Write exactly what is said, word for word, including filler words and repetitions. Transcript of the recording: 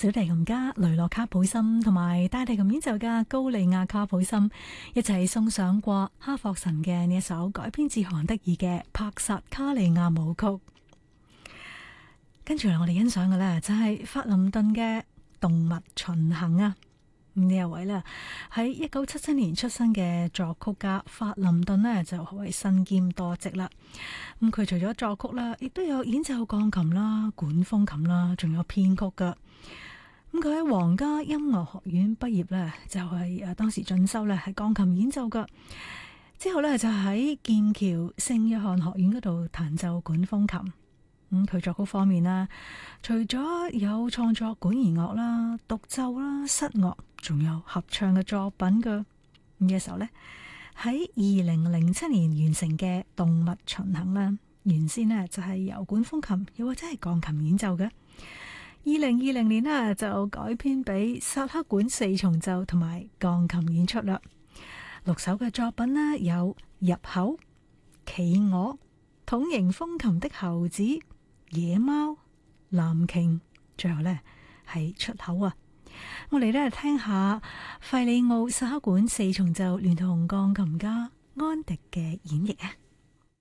小提琴家雷諾卡普森同埋大提琴演奏家高利亞卡普森一齊送上過哈霍臣嘅呢一首改編自韓德爾嘅帕薩卡利亞舞曲。跟住嚟我哋欣賞嘅呢，就係法林頓嘅動物巡行啊！呢一位呢，喺一九七七年出生嘅作曲家法林頓呢，就可謂身兼多職啦。咁佢除咗作曲啦，亦都有演奏鋼琴啦、管風琴啦，仲有編曲噶。咁佢喺皇家音樂學院畢業呢，就係誒當時進修呢係鋼琴演奏噶。之後呢，就喺劍橋聖約翰學院嗰度彈奏管風琴。咁佢作曲方面啦，除咗有創作管弦樂啦、獨奏啦、室樂，仲有合唱嘅作品嘅。呢一首呢，喺二零零七年完成嘅《動物巡行》啦，原先呢就係由管風琴又或者係鋼琴演奏嘅。二零二零年呢，就改編俾薩克管四重奏同埋鋼琴演出啦。六首嘅作品呢，有入口、企鵝、筒形風琴的猴子、野貓、藍鯨，最後呢係出口啊！我哋咧聽下費里奧薩克管四重奏聯同鋼琴家安迪嘅演繹啊！